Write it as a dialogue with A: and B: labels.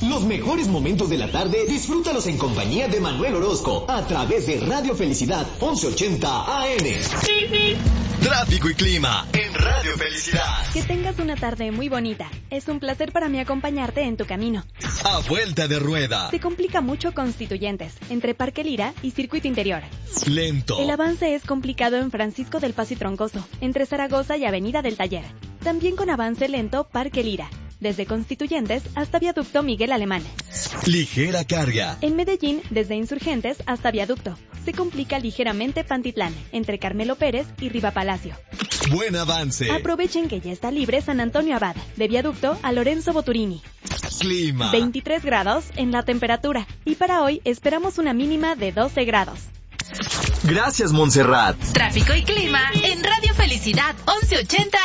A: Los mejores momentos de la tarde, disfrútalos en compañía de Manuel Orozco, a través de Radio Felicidad 1180 AM. Tráfico y clima en Radio Felicidad.
B: Que tengas una tarde muy bonita. Es un placer para mí acompañarte en tu camino.
A: A vuelta de rueda.
B: Se complica mucho Constituyentes, entre Parque Lira y Circuito Interior.
A: Lento.
B: El avance es complicado en Francisco del Paso y Troncoso, entre Zaragoza y Avenida del Taller. También con avance lento Parque Lira, desde Constituyentes hasta Viaducto Miguel Alemán.
A: Ligera carga.
B: En Medellín, desde Insurgentes hasta Viaducto. Se complica ligeramente Pantitlán, entre Carmelo Pérez y Riva Palacio.
A: Buen avance.
B: Aprovechen que ya está libre San Antonio Abad, de Viaducto a Lorenzo Boturini.
A: Clima.
B: 23 grados en la temperatura. Y para hoy esperamos una mínima de 12 grados.
A: Gracias, Montserrat.
C: Tráfico y clima en Radio Felicidad 1180.